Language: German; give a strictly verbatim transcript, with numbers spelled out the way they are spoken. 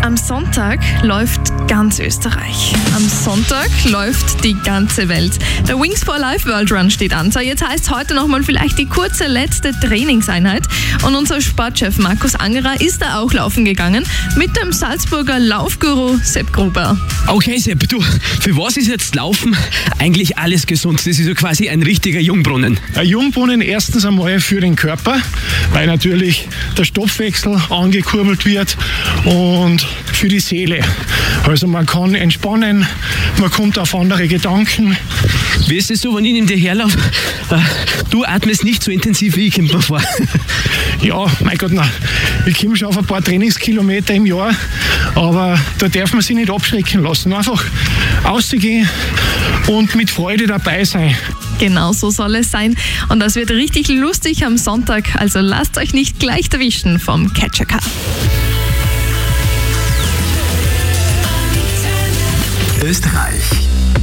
Am Sonntag läuft ganz Österreich. Am Sonntag läuft die ganze Welt. Der Wings for Life World Run steht an. So, jetzt heißt heute nochmal vielleicht die kurze letzte Trainingseinheit. Und unser Sportchef Markus Angerer ist da auch laufen gegangen mit dem Salzburger Laufguru Sepp Gruber. Okay Sepp, du, für was ist jetzt Laufen eigentlich alles gesund? Das ist so quasi ein richtiger Jungbrunnen. Ein Jungbrunnen erstens einmal für den Körper, weil natürlich der Stoffwechsel angekurbelt wird, und für die Seele. Also man kann entspannen, man kommt auf andere Gedanken. Wie ist es so, wenn ich neben dir herlaufe? Du atmest nicht so intensiv wie ich, kommt mir vor. Ja, mein Gott, nein. Ich komme schon auf ein paar Trainingskilometer im Jahr, aber da darf man sich nicht abschrecken lassen. Einfach rausgehen und mit Freude dabei sein. Genau so soll es sein. Und das wird richtig lustig am Sonntag. Also lasst euch nicht gleich erwischen vom Catcher Car. Österreich.